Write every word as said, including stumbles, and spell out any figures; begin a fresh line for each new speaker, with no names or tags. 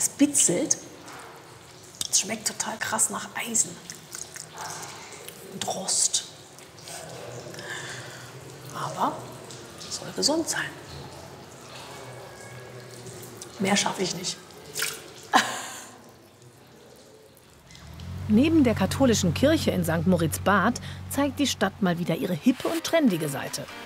das bitzelt. Es schmeckt total krass nach Eisen und Rost. Aber es soll gesund sein. Mehr schaffe ich nicht.
Neben der katholischen Kirche in Sankt Moritz-Bad zeigt die Stadt mal wieder ihre hippe und trendige Seite.